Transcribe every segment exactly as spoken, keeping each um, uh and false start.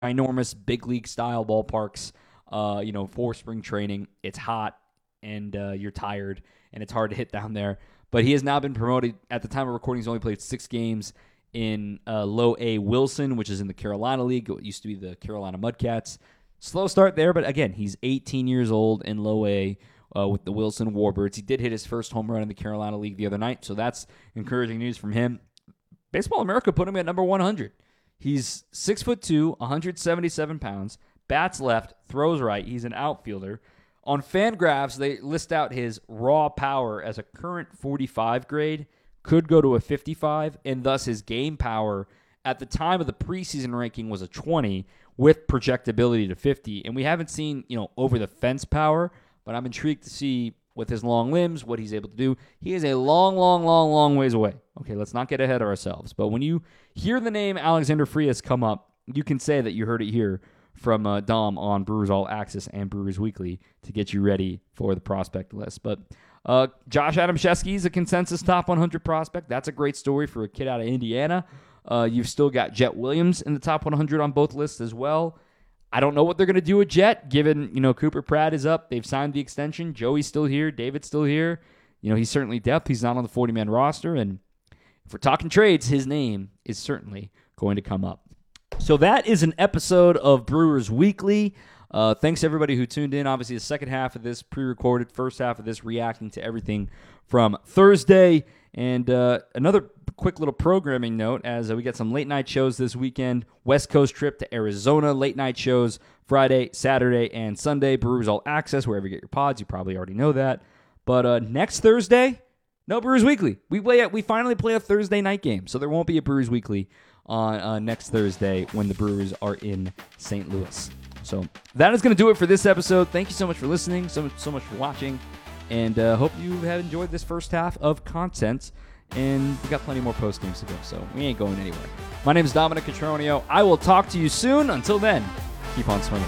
ginormous big league style ballparks, uh, you know, for spring training. It's hot and uh, you're tired and it's hard to hit down there. But he has now been promoted. At the time of recording, he's only played six games in uh, Low A Wilson, which is in the Carolina League. It used to be the Carolina Mudcats. Slow start there, but again, he's eighteen years old in Low A uh, with the Wilson Warbirds. He did hit his first home run in the Carolina League the other night, so that's encouraging news from him. Baseball America put him at number one hundred. He's six foot two, one hundred seventy-seven pounds, bats left, throws right. He's an outfielder. On Fangraphs, they list out his raw power as a current forty-five grade, could go to a fifty-five, and thus his game power at the time of the preseason ranking was a twenty with projectability to fifty. And we haven't seen, you know, over-the-fence power, but I'm intrigued to see with his long limbs what he's able to do. He is a long, long, long, long ways away. Okay, let's not get ahead of ourselves. But when you hear the name Alexander Frias come up, you can say that you heard it here from uh, Dom on Brewers All Access and Brewers Weekly to get you ready for the prospect list. But uh, Josh Adamczewski is a consensus top one hundred prospect. That's a great story for a kid out of Indiana. Uh, you've still got Jet Williams in the top one hundred on both lists as well. I don't know what they're going to do with Jet, given, you know, Cooper Pratt is up. They've signed the extension. Joey's still here. David's still here. You know, he's certainly depth. He's not on the forty-man roster. And if we're talking trades, his name is certainly going to come up. So that is an episode of Brewers Weekly. Uh, thanks, everybody who tuned in. Obviously, the second half of this pre-recorded, first half of this reacting to everything from Thursday. And uh, another quick little programming note, as uh, we get some late-night shows this weekend. West Coast trip to Arizona, late-night shows Friday, Saturday, and Sunday. Brewers All Access, wherever you get your pods. You probably already know that. But uh, next Thursday, no Brewers Weekly. We play. We finally play a Thursday night game, so there won't be a Brewers Weekly on uh, next Thursday when the Brewers are in Saint Louis. So that is going to do it for this episode. Thank you so much for listening, so much, so much for watching, and uh, hope you have enjoyed this first half of content. And we got plenty more post games to go, so we ain't going anywhere. My name is Dominic Cotroneo. I will talk to you soon. Until then, keep on swinging.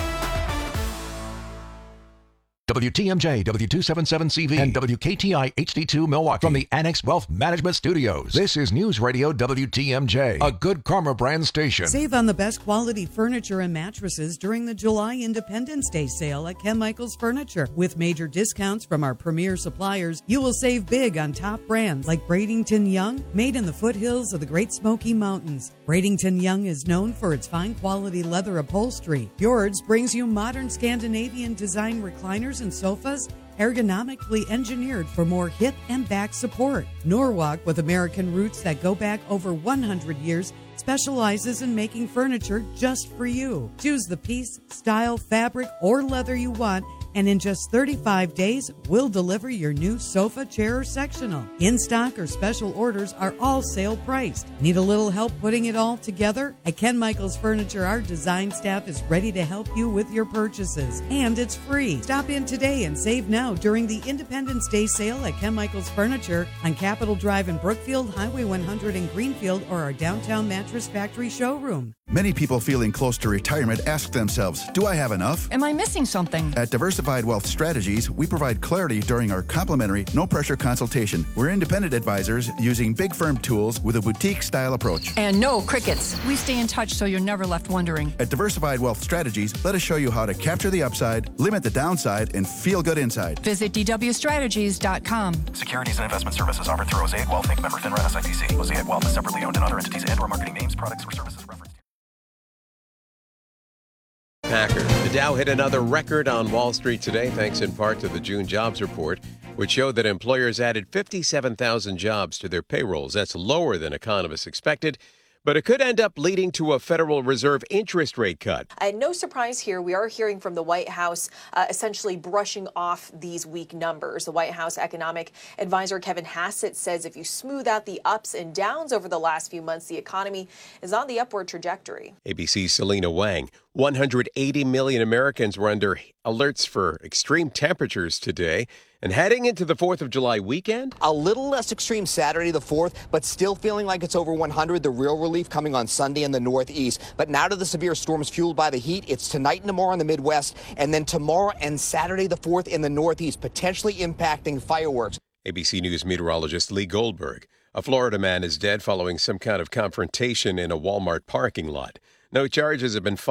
W T M J, W two seventy-seven C V, and W K T I H D two Milwaukee from the Annex Wealth Management Studios. This is News Radio W T M J, a good Karma brand station. Save on the best quality furniture and mattresses during the July Independence Day sale at Ken Michaels Furniture. With major discounts from our premier suppliers, you will save big on top brands like Bradington Young, made in the foothills of the Great Smoky Mountains. Bradington Young is known for its fine quality leather upholstery. Fjords brings you modern Scandinavian design recliners and sofas, ergonomically engineered for more hip and back support. Norwalk, with American roots that go back over one hundred years, specializes in making furniture just for you. Choose the piece, style, fabric, or leather you want, and in just thirty-five days, we'll deliver your new sofa, chair, or sectional. In-stock or special orders are all sale priced. Need a little help putting it all together? At Ken Michaels Furniture, our design staff is ready to help you with your purchases, and it's free. Stop in today and save now during the Independence Day sale at Ken Michaels Furniture on Capitol Drive in Brookfield, Highway one hundred in Greenfield, or our downtown Mattress Factory showroom. Many people feeling close to retirement ask themselves, do I have enough? Am I missing something? At Diversified Wealth Strategies, we provide clarity during our complimentary, no-pressure consultation. We're independent advisors using big firm tools with a boutique-style approach. And no crickets. We stay in touch so you're never left wondering. At Diversified Wealth Strategies, let us show you how to capture the upside, limit the downside, and feel good inside. Visit D W strategies dot com. Securities and investment services offered through Mosaic Wealth, Incorporated. Member FINRA S I P C. Mosaic Wealth is separately owned, and other entities and/or marketing names, products, or services referenced. Packer. The Dow hit another record on Wall Street today, thanks in part to the June jobs report, which showed that employers added fifty-seven thousand jobs to their payrolls. That's lower than economists expected, but it could end up leading to a Federal Reserve interest rate cut. And no surprise here, we are hearing from the White House uh, essentially brushing off these weak numbers. The White House economic advisor Kevin Hassett says if you smooth out the ups and downs over the last few months, the economy is on the upward trajectory. A B C's Selena Wang. one hundred eighty million Americans were under alerts for extreme temperatures today. And heading into the fourth of July weekend? A little less extreme Saturday the fourth, but still feeling like it's over one hundred. The real relief coming on Sunday in the Northeast. But now to the severe storms fueled by the heat. It's tonight and tomorrow in the Midwest, and then tomorrow and Saturday the fourth in the Northeast, potentially impacting fireworks. A B C News meteorologist Lee Goldberg. A Florida man is dead following some kind of confrontation in a Walmart parking lot. No charges have been filed.